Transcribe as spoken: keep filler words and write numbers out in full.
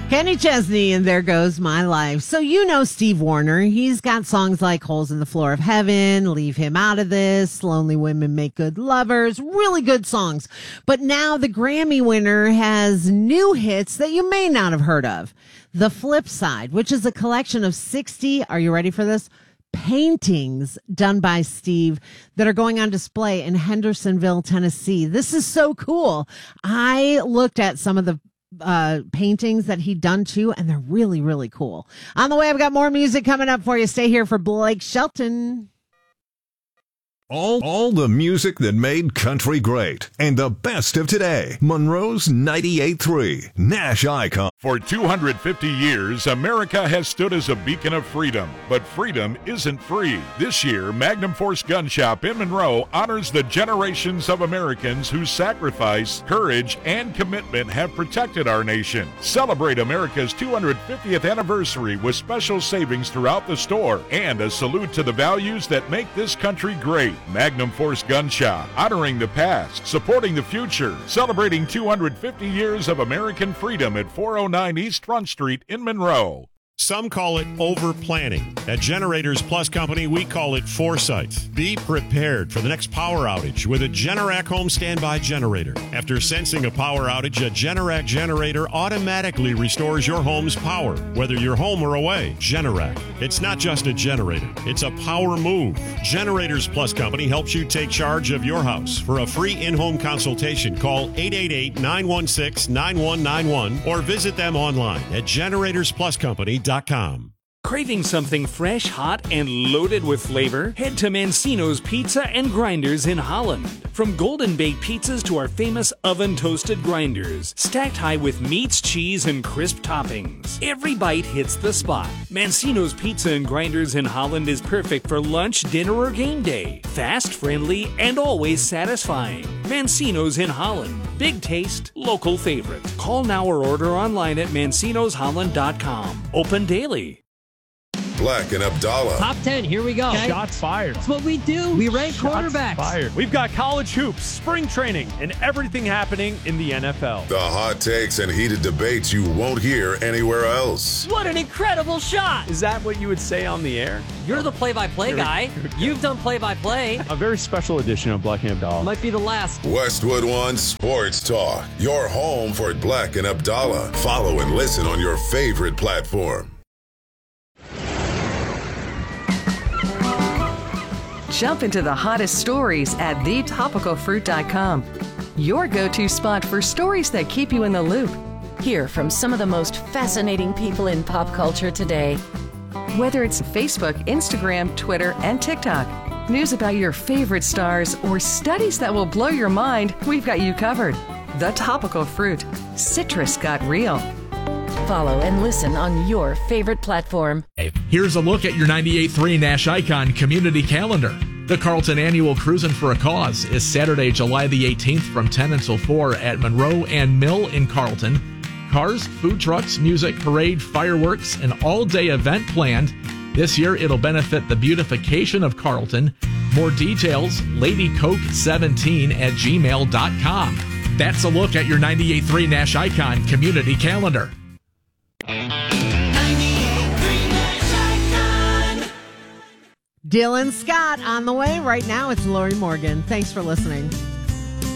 Kenny Chesney and There Goes My Life. So you know Steve Wariner. He's got songs like Holes in the Floor of Heaven, Leave Him Out of This, Lonely Women Make Good Lovers, really good songs. But now the Grammy winner has new hits that you may not have heard of. The Flip Side, which is a collection of sixty, are you ready for this? Paintings done by Steve that are going on display in Hendersonville, Tennessee. This is so cool. I looked at some of the uh paintings that he'd done too, and they're really, really cool. On the way, I've got more music coming up for you. Stay here for Blake Shelton. All, all the music that made country great and the best of today. Monroe's ninety-eight point three Nash Icon. For two hundred fifty years, America has stood as a beacon of freedom, but freedom isn't free. This year, Magnum Force Gun Shop in Monroe honors the generations of Americans whose sacrifice, courage, and commitment have protected our nation. Celebrate America's two hundred fiftieth anniversary with special savings throughout the store and a salute to the values that make this country great. Magnum Force Gun Shop, honoring the past, supporting the future, celebrating two hundred fifty years of American freedom at four oh nine East Front Street in Monroe. Some call it over-planning. At Generators Plus Company, we call it foresight. Be prepared for the next power outage with a Generac home standby generator. After sensing a power outage, a Generac generator automatically restores your home's power, whether you're home or away. Generac. It's not just a generator. It's a power move. Generators Plus Company helps you take charge of your house. For a free in-home consultation, call eight eight eight, nine one six, nine one nine one or visit them online at generators plus company dot com. Craving something fresh, hot, and loaded with flavor? Head to Mancino's Pizza and Grinders in Holland. From golden baked pizzas to our famous oven-toasted grinders, stacked high with meats, cheese, and crisp toppings. Every bite hits the spot. Mancino's Pizza and Grinders in Holland is perfect for lunch, dinner, or game day. Fast, friendly, and always satisfying. Mancino's in Holland. Big taste, local favorite. Call now or order online at mancinos holland dot com. Open daily. Black and Abdallah. Top ten, here we go. Okay. Shots fired. That's what we do. We rank Shots quarterbacks. Fired. We've got college hoops, spring training, and everything happening in the N F L. The hot takes and heated debates you won't hear anywhere else. What an incredible shot. Is that what you would say on the air? You're the play-by-play guy. You've done play-by-play. A very special edition of Black and Abdallah. Might be the last. Westwood One Sports Talk. Your home for Black and Abdallah. Follow and listen on your favorite platform. Jump into the hottest stories at the topical fruit dot com. Your go-to spot for stories that keep you in the loop. Hear from some of the most fascinating people in pop culture today. Whether it's Facebook, Instagram, Twitter, and TikTok, news about your favorite stars, or studies that will blow your mind, we've got you covered. The Topical Fruit. Citrus got real. Follow and listen on your favorite platform. Here's a look at your ninety-eight point three Nash Icon community calendar. The Carlton Annual Cruisin' for a Cause is Saturday, July the eighteenth from ten until four at Monroe and Mill in Carlton. Cars, food trucks, music, parade, fireworks, an all-day event planned. This year, it'll benefit the beautification of Carlton. More details, lady coke seventeen at gmail dot com. That's a look at your ninety-eight point three Nash Icon community calendar. Dylan Scott on the way. Right now, it's Lori Morgan. Thanks for listening.